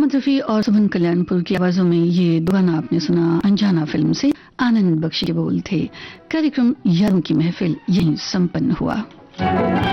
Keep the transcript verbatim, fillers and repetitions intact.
मोहम्मद रफी और सुमन कल्याणपुर की आवाजों में ये दो गाना आपने सुना अनजाना फिल्म से। आनंद बख्शी के बोल थे। कार्यक्रम यारों की महफिल यहीं संपन्न हुआ।